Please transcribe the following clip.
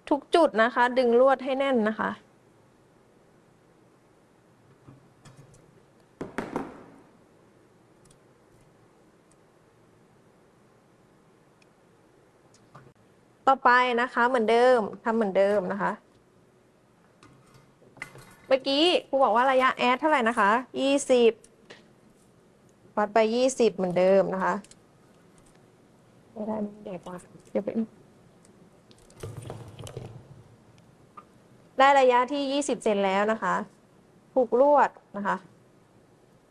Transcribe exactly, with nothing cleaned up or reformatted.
ทุกจุดนะคะ ดึงลวดให้แน่นนะคะ ต่อไปนะคะเหมือนเดิมทำเหมือนเดิมนะคะ เมื่อกี้ครูบอกว่าระยะแอดเท่าไหร่นะคะยี่สิบวัดไปยี่สิบเหมือนเดิมนะคะไม่ได้ไม่ใหญ่กว่าเดี๋ยวเป็นได้ระยะที่ยี่สิบเซนแล้วนะคะผูกลวดนะคะ